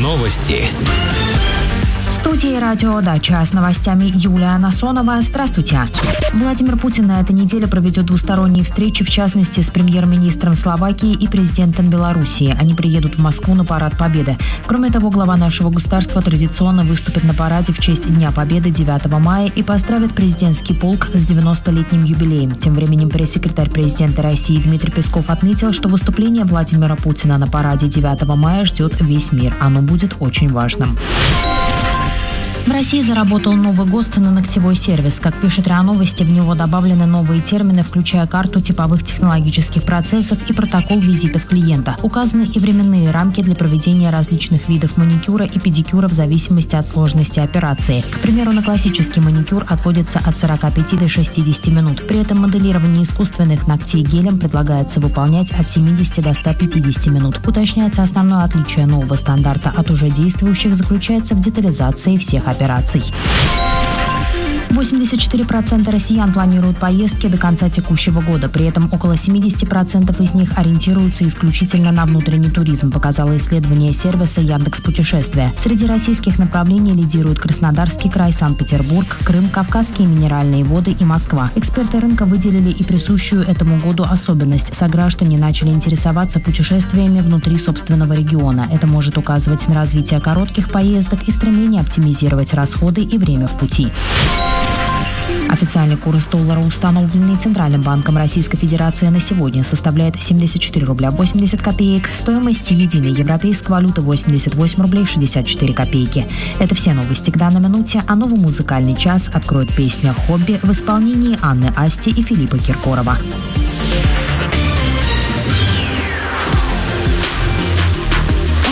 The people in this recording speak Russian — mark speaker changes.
Speaker 1: Новости.
Speaker 2: В студии «Радио Дача» с новостями Юлия Насонова. Здравствуйте. Владимир Путин на этой неделе проведет двусторонние встречи, в частности, с премьер-министром Словакии и президентом Белоруссии. Они приедут в Москву на Парад Победы. Кроме того, глава нашего государства традиционно выступит на параде в честь Дня Победы 9 мая и поздравит президентский полк с 90-летним юбилеем. Тем временем пресс-секретарь президента России Дмитрий Песков отметил, что выступление Владимира Путина на параде 9 мая ждет весь мир. Оно будет очень важным. В России заработал новый ГОСТ на ногтевой сервис. Как пишет РИА Новости, в него добавлены новые термины, включая карту типовых технологических процессов и протокол визитов клиента. Указаны и временные рамки для проведения различных видов маникюра и педикюра в зависимости от сложности операции. К примеру, на классический маникюр отводится от 45 до 60 минут. При этом моделирование искусственных ногтей гелем предлагается выполнять от 70 до 150 минут. Уточняется, основное отличие нового стандарта от уже действующих заключается в детализации всех операций. 84% россиян планируют поездки до конца текущего года. При этом около 70% из них ориентируются исключительно на внутренний туризм, показало исследование сервиса Яндекс.Путешествия. Среди российских направлений лидируют Краснодарский край, Санкт-Петербург, Крым, Кавказские минеральные воды и Москва. Эксперты рынка выделили и присущую этому году особенность. Сограждане начали интересоваться путешествиями внутри собственного региона. Это может указывать на развитие коротких поездок и стремление оптимизировать расходы и время в пути. Официальный курс доллара, установленный Центральным банком Российской Федерации на сегодня, составляет 74 рубля 80 копеек. Стоимость единой европейской валюты 88 рублей 64 копейки. Это все новости к данной минуте, а новый музыкальный час откроет песня «Хобби» в исполнении Анны Асти и Филиппа Киркорова.